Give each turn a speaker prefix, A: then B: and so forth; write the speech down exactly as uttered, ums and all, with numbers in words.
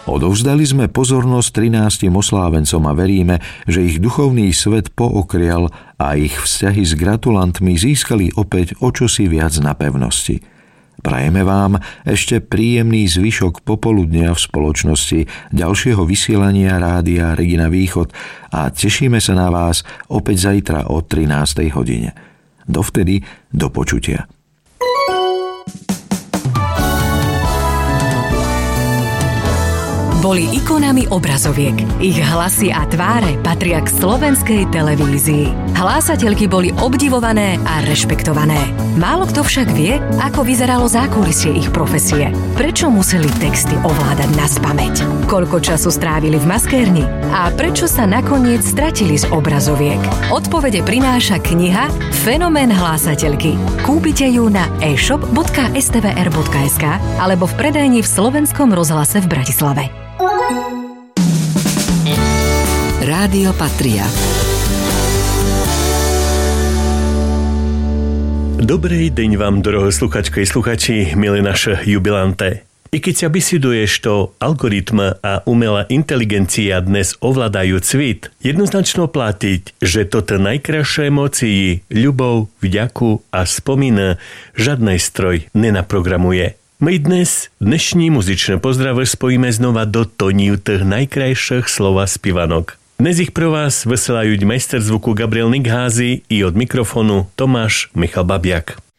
A: Odovzdali sme pozornosť trinástim oslávencom a veríme, že ich duchovný svet pookrial a ich vzťahy s gratulantmi získali opäť o čosi viac na pevnosti. Prajeme vám ešte príjemný zvyšok popoludnia v spoločnosti ďalšieho vysielania Rádia Regina Východ a tešíme sa na vás opäť zajtra o trinástej hodine. Dovtedy do počutia.
B: Boli ikonami obrazoviek. Ich hlasy a tváre patria k slovenskej televízii. Hlásateľky boli obdivované a rešpektované. Málo kto však vie, ako vyzeralo zákulisie ich profesie. Prečo museli texty ovládať naspamäť? Koľko času strávili v maskérni? A prečo sa nakoniec stratili z obrazoviek? Odpovede prináša kniha Fenomén hlásateľky. Kúpite ju na e-shop bodka es té vé er bodka es ká alebo v predajni v Slovenskom rozhlase v Bratislave. Rádio Patria.
C: Dobrý deň vám, droho sluchačky i sluchači, milí naše jubilante. I keď sa vysveduješ, to algoritma a umelá inteligencia dnes ovládajú svet, jednoznačno platiť, že toto najkrajšie emócii, ľubov, vďaku a spomína žiadnej stroj nenaprogramuje. My dnes dnešní muzičné pozdravy spojíme znova do tonív tých najkrajších slova spívanok. Dnes ich pro vás vyselajú majster zvuku Gabriel Nikházy i od mikrofonu Tomáš Michal Babiak.